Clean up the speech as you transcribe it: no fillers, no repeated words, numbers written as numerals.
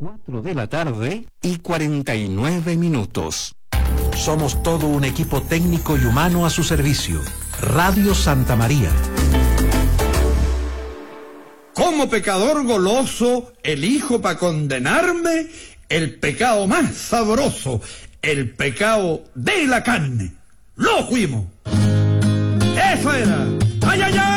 4:49. Somos todo un equipo técnico y humano a su servicio. Radio Santa María. Como pecador goloso, elijo para condenarme el pecado más sabroso, el pecado de la carne. ¡Lo fuimos! ¡Eso era! ¡Ay, ay, ay!